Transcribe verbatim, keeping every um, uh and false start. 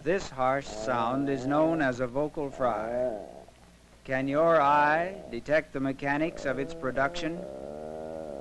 This harsh sound is known as a vocal fry. Can your eye detect the mechanics of its production?